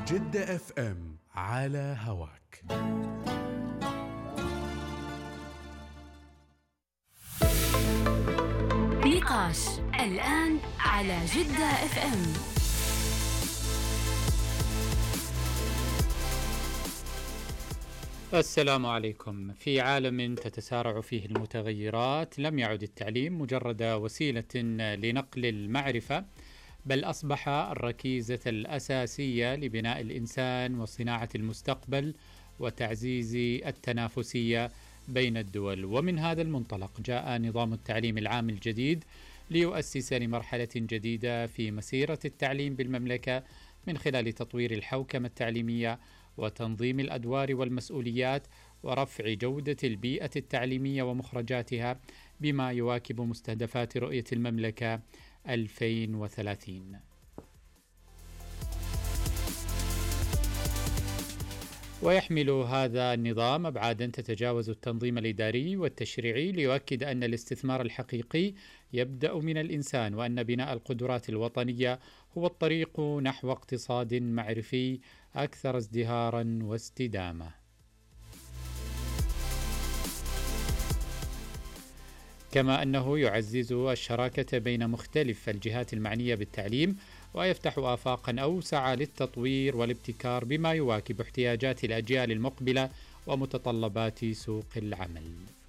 جدة اف ام على هواك. نقاش الآن على جدة اف ام. السلام عليكم. في عالم تتسارع فيه المتغيرات، لم يعد التعليم مجرد وسيلة لنقل المعرفة، بل أصبح الركيزة الأساسية لبناء الإنسان وصناعة المستقبل وتعزيز التنافسية بين الدول. ومن هذا المنطلق جاء نظام التعليم العام الجديد ليؤسس لمرحلة جديدة في مسيرة التعليم بالمملكة من خلال تطوير الحوكمة التعليمية وتنظيم الأدوار والمسؤوليات ورفع جودة البيئة التعليمية ومخرجاتها بما يواكب مستهدفات رؤية المملكة 2030. ويحمل هذا النظام أبعاداً تتجاوز التنظيم الإداري والتشريعي، ليؤكد أن الاستثمار الحقيقي يبدأ من الإنسان، وأن بناء القدرات الوطنية هو الطريق نحو اقتصاد معرفي أكثر ازدهاراً واستدامة. كما أنه يعزز الشراكة بين مختلف الجهات المعنية بالتعليم، ويفتح آفاقا أوسع للتطوير والابتكار بما يواكب احتياجات الأجيال المقبلة ومتطلبات سوق العمل.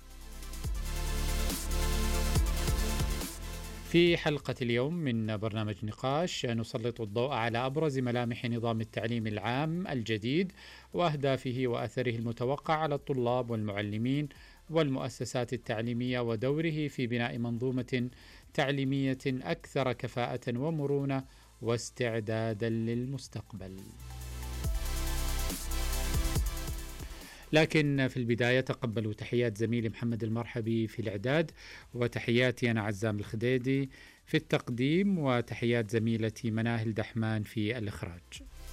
في حلقة اليوم من برنامج نقاش نسلط الضوء على أبرز ملامح نظام التعليم العام الجديد وأهدافه وأثره المتوقع على الطلاب والمعلمين والمؤسسات التعليمية، ودوره في بناء منظومة تعليمية أكثر كفاءة ومرونة واستعدادا للمستقبل. لكن في البداية تقبلوا تحيات زميلي محمد المرحبي في الإعداد، وتحياتي أنا عزام الخديدي في التقديم، وتحيات زميلتي مناهل دحمان في الإخراج.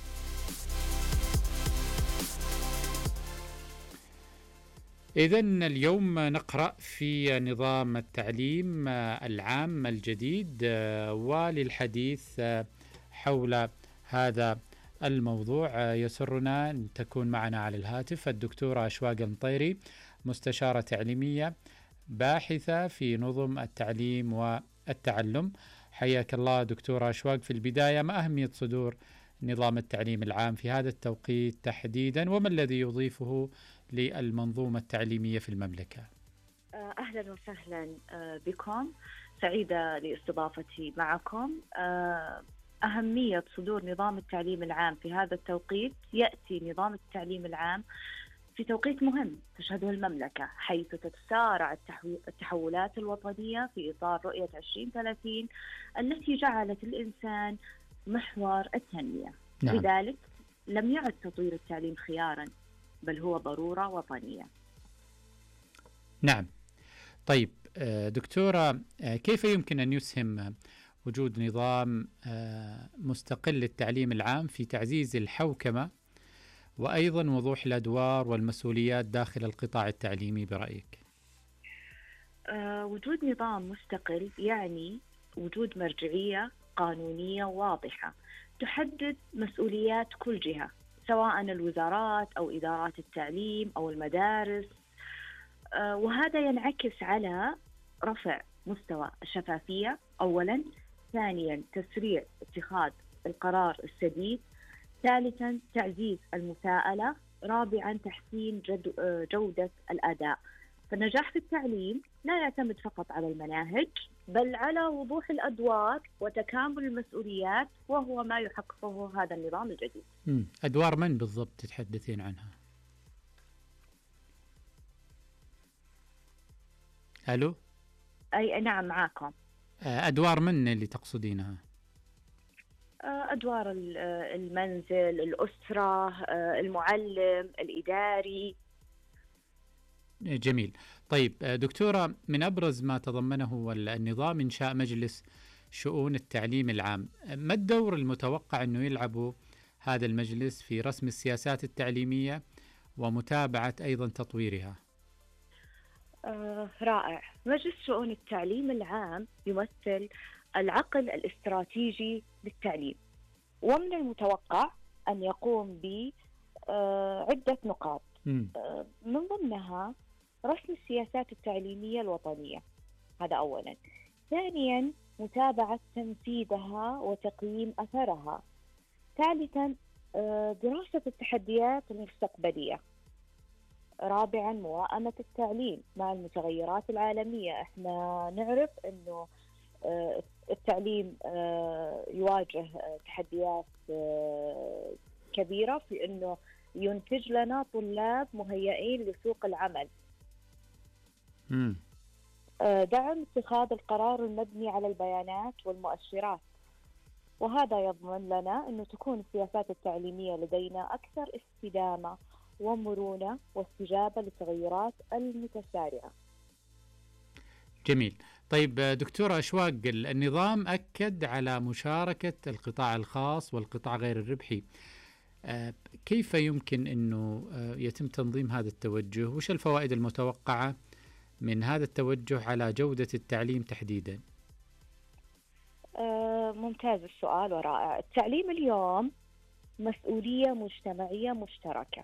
إذن اليوم نقرأ في نظام التعليم العام الجديد، وللحديث حول هذا الموضوع يسرنا أن تكون معنا على الهاتف الدكتورة أشواق المطيري، مستشارة تعليمية باحثة في نظم التعليم والتعلم. حياك الله دكتورة أشواق. في البداية، ما أهمية صدور نظام التعليم العام في هذا التوقيت تحديدا، وما الذي يضيفه للمنظومة التعليمية في المملكة؟ أهلا وسهلا بكم، سعيدة لاستضافتي معكم. أهمية صدور نظام التعليم العام في هذا التوقيت: يأتي نظام التعليم العام في توقيت مهم تشهده المملكة، حيث تتسارع التحولات الوطنية في إطار رؤية 2030 التي جعلت الإنسان محور التنمية. نعم. لذلك لم يعد تطوير التعليم خياراً، بل هو ضرورة وطنية. نعم. طيب دكتورة، كيف يمكن أن يسهم وجود نظام مستقل للتعليم العام في تعزيز الحوكمة وأيضا وضوح الأدوار والمسؤوليات داخل القطاع التعليمي برأيك؟ وجود نظام مستقل يعني وجود مرجعية قانونية واضحة تحدد مسؤوليات كل جهة، سواء الوزارات أو إدارات التعليم أو المدارس، وهذا ينعكس على رفع مستوى الشفافية أولاً، ثانياً تسريع اتخاذ القرار السديد، ثالثاً تعزيز المساءلة، رابعاً تحسين جودة الأداء. فالنجاح في التعليم لا يعتمد فقط على المناهج، بل على وضوح الأدوار وتكامل المسؤوليات، وهو ما يحققه هذا النظام الجديد. أدوار من بالضبط تتحدثين عنها؟ ألو؟ أي نعم، معكم. أدوار من اللي تقصدينها؟ أدوار المنزل، الأسرة، المعلم، الإداري. جميل. طيب دكتورة، من أبرز ما تضمنه النظام إنشاء مجلس شؤون التعليم العام، ما الدور المتوقع أنه يلعبه هذا المجلس في رسم السياسات التعليمية ومتابعة أيضا تطويرها؟ رائع. مجلس شؤون التعليم العام يمثل العقل الاستراتيجي للتعليم، ومن المتوقع أن يقوم بعدة نقاط، مم. من ضمنها رسم السياسات التعليمية الوطنية، هذا أولا. ثانيا متابعة تنفيذها وتقييم أثرها. ثالثا دراسة التحديات المستقبلية. رابعا موائمة التعليم مع المتغيرات العالمية. احنا نعرف انه التعليم يواجه تحديات كبيرة في انه ينتج لنا طلاب مهيئين لسوق العمل. دعم اتخاذ القرار المبني على البيانات والمؤشرات، وهذا يضمن لنا أنه تكون السياسات التعليمية لدينا أكثر استدامة ومرونة واستجابة للتغيرات المتسارعة. جميل. طيب دكتورة أشواق، النظام أكد على مشاركة القطاع الخاص والقطاع غير الربحي، كيف يمكن أنه يتم تنظيم هذا التوجه؟ وش الفوائد المتوقعة من هذا التوجه على جودة التعليم تحديدا؟ ممتاز السؤال ورائع. التعليم اليوم مسؤولية مجتمعية مشتركة،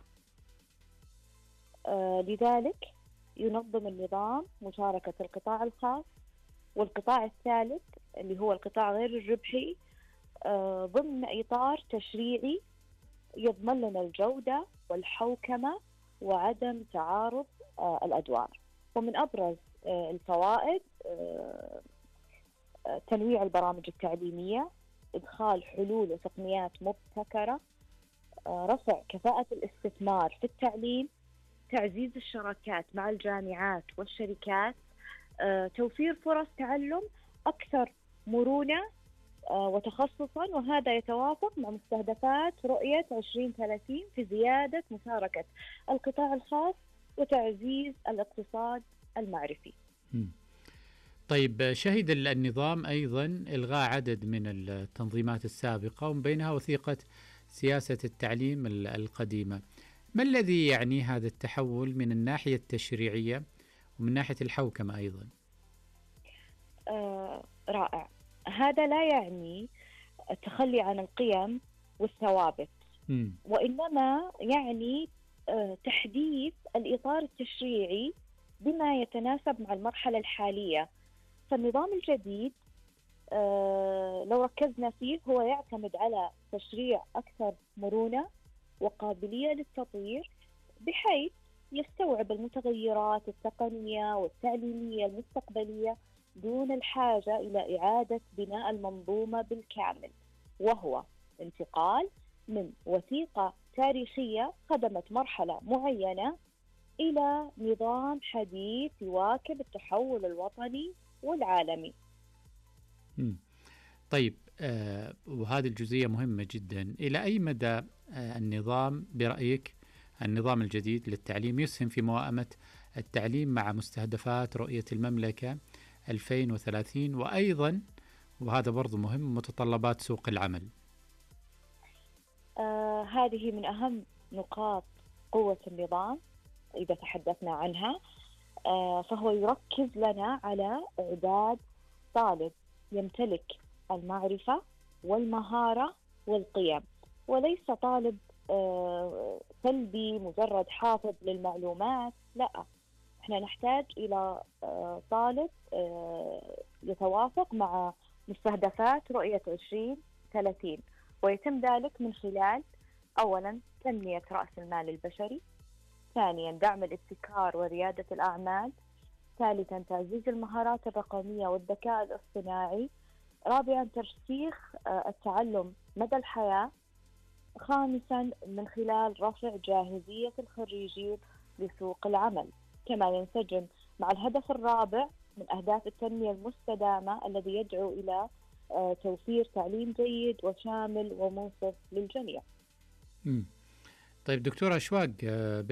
لذلك ينظم النظام مشاركة القطاع الخاص والقطاع الثالث اللي هو القطاع غير الربحي ضمن إطار تشريعي يضمن لنا الجودة والحوكمة وعدم تعارض الأدوار. ومن أبرز الفوائد تنويع البرامج التعليمية، إدخال حلول وتقنيات مبتكرة، رفع كفاءة الاستثمار في التعليم، تعزيز الشراكات مع الجامعات والشركات، توفير فرص تعلم أكثر مرونة وتخصصا، وهذا يتوافق مع مستهدفات رؤية 2030 في زيادة مشاركة القطاع الخاص وتعزيز الاقتصاد المعرفي. طيب، شهد النظام أيضا إلغاء عدد من التنظيمات السابقة ومن بينها وثيقة سياسة التعليم القديمة. ما الذي يعني هذا التحول من الناحية التشريعية ومن ناحية الحوكمة أيضا؟ رائع. هذا لا يعني التخلي عن القيم والثوابت، وإنما يعني تحديث الإطار التشريعي بما يتناسب مع المرحلة الحالية. فالنظام الجديد لو ركزنا فيه هو يعتمد على تشريع أكثر مرونة وقابلية للتطوير، بحيث يستوعب المتغيرات التقنية والتعليمية المستقبلية دون الحاجة إلى إعادة بناء المنظومة بالكامل، وهو انتقال من وثيقة تاريخية خدمت مرحلة معينة إلى نظام حديث يواكب التحول الوطني والعالمي. طيب، وهذه الجزئية مهمة جدا. إلى أي مدى النظام برأيك، النظام الجديد للتعليم، يسهم في موائمة التعليم مع مستهدفات رؤية المملكة 2030 وأيضا، وهذا برضو مهم، متطلبات سوق العمل؟ هذه من أهم نقاط قوة النظام إذا تحدثنا عنها. فهو يركز لنا على إعداد طالب يمتلك المعرفة والمهارة والقيم، وليس طالب سلبي مجرد حافظ للمعلومات. لا، احنا نحتاج إلى طالب يتوافق مع مستهدفات رؤية 2030، ويتم ذلك من خلال أولا تنمية رأس المال البشري، ثانيا دعم الابتكار وريادة الأعمال، ثالثا تعزيز المهارات الرقمية والذكاء الاصطناعي، رابعا ترسيخ التعلم مدى الحياة، خامسا من خلال رفع جاهزية الخريجين لسوق العمل. كما ينسجم مع الهدف الرابع من أهداف التنمية المستدامة الذي يدعو إلى توفير تعليم جيد وشامل ومنصف للجميع. طيب دكتورة أشواق،